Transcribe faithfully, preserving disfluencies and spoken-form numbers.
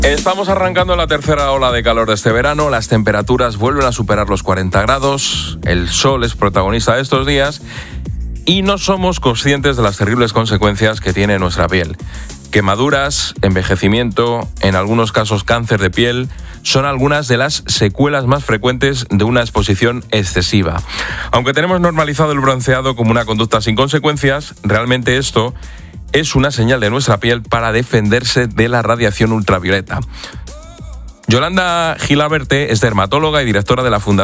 Estamos arrancando la tercera ola de calor de este verano, las temperaturas vuelven a superar los cuarenta grados, el sol es protagonista de estos días y no somos conscientes de las terribles consecuencias que tiene nuestra piel. Quemaduras, envejecimiento, en algunos casos cáncer de piel, son algunas de las secuelas más frecuentes de una exposición excesiva. Aunque tenemos normalizado el bronceado como una conducta sin consecuencias, realmente esto es una señal de nuestra piel para defenderse de la radiación ultravioleta. Yolanda Gilaberte es dermatóloga y directora de la Fundación